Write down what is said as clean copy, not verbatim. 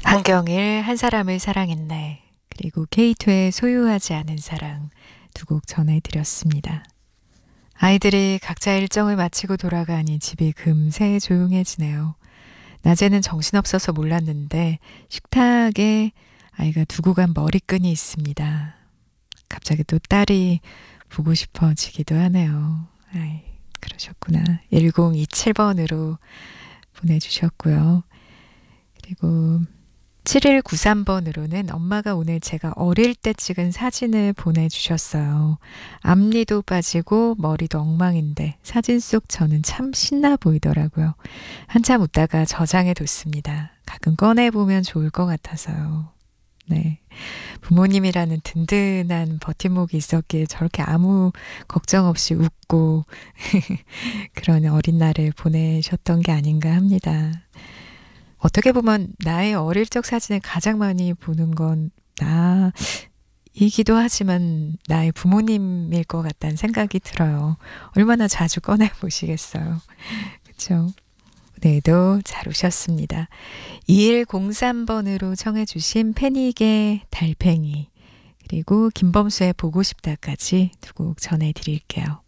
한경일 한 사람을 사랑했네. 그리고 K2의 소유하지 않은 사랑 두 곡 전해드렸습니다. 아이들이 각자 일정을 마치고 돌아가니 집이 금세 조용해지네요. 낮에는 정신없어서 몰랐는데 식탁에 아이가 두고 간 머리끈이 있습니다. 갑자기 또 딸이 보고 싶어지기도 하네요. 아이, 그러셨구나. 1027번으로 보내주셨고요. 그리고 7193번으로는 엄마가 오늘 제가 어릴 때 찍은 사진을 보내주셨어요. 앞니도 빠지고 머리도 엉망인데 사진 속 저는 참 신나 보이더라고요. 한참 웃다가 저장해뒀습니다. 가끔 꺼내보면 좋을 것 같아서요. 네. 부모님이라는 든든한 버팀목이 있었기에 저렇게 아무 걱정 없이 웃고 그런 어린 날을 보내셨던 게 아닌가 합니다. 어떻게 보면 나의 어릴 적 사진을 가장 많이 보는 건 나이기도 하지만 나의 부모님일 것 같다는 생각이 들어요. 얼마나 자주 꺼내 보시겠어요. 그렇죠? 오늘도 잘 오셨습니다. 2103번으로 청해 주신 패닉의 달팽이 그리고 김범수의 보고 싶다까지 두 곡 전해드릴게요.